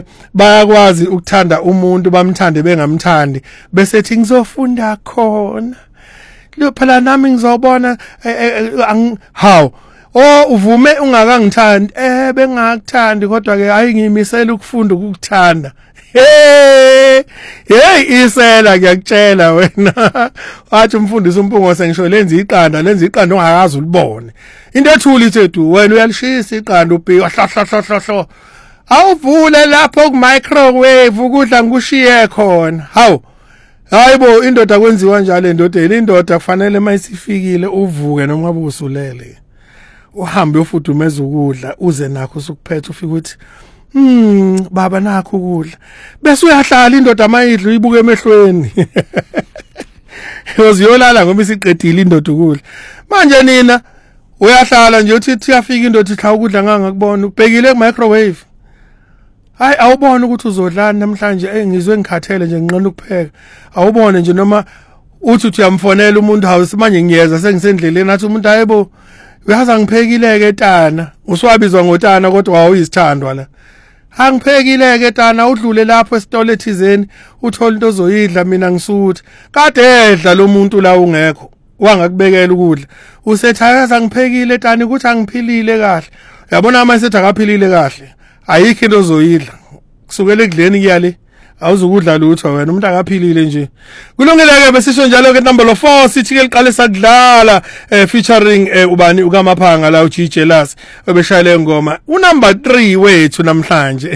bayakwazi ukuthanda umuntu bamthande bengamthandi bese thi ngizofunda khona lo phela nami ngizobona how uvume ungakangithandi bengakuthandi kodwa ke hayi ngimisela ukufunda ukukuthanda hey isela ngiyakutshela wena wathi umfundisi uMpungo sengisho lenza iqanda ongakazi ulibone into ethuli ithethu wena uyalishisa iqanda ubhika hla awuvule lapho ku microwave ukudla ngikushiye khona hayibo indoda kwenziwa njalo endodeni indoda kufanele mayisifikile uvuke noma ngabe usulele uhambe ufudumeza ukudla uze nakho usukuphetha ufika uthi baba nakho ukudla bese uyahlala indoda mayidla uyibuke emehlweni yoziyolala ngoba isiqedile indoda ukudla manje nina uyahlala nje uthi uyafika indoda ihlala ukudla ngangakubona ubhekile ku microwave hayi awubone ukuthi uzodlana namhlanje ngizwe ngikhathele nje nginqena ukupheka awubone nje noma uthi uyamfonela umuntu house manje ngiyeza sengisendleleni athi umuntu hayibo uyaza ngiphekileke tana uswabizwa ngotana kodwa wawuyisithandwa la angiphekileke tana udlule lapho esitole ethizeni uthola into ozoyidla mina ngisuthi kade edla lo muntu la ungekho wangakubekela ukudla usethi ayaza ngiphekile tani ukuthi angiphilile kahle uyabona manje sethi akaphilile kahle ayikho into ozoyidla kusukela ekudleni kuyale awuzukudla lutho wena umuntu akaphilile nje kulungile-ke besisho njalo ke number 4 sithi ke liqale sakudlala featuring ubani ukaMaphanga la uG Jealous obeshayile ngoma unumber 3 wethu namhlanje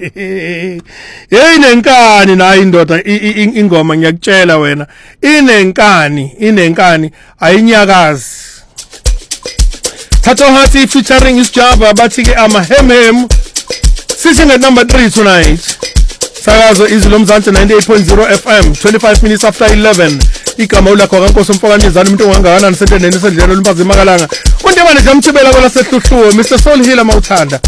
inenkani nayo indoda ingoma ngiyakutshela wena inenkani ayinyakazi Thato Hati featuring Isjaba bathi ke amahemhem sithi nge number 3 tonight Sakazo izilo Mzansi 98.0 FM 25 minutes after 11 igama ulakho kaNkosi Mfokanizana umuntu ongangakanani sentendeni sendlela lomphazi eMakalanga uNdebane Jamthibela kwala sehluhluwe Mr Soul Hill amawuthanda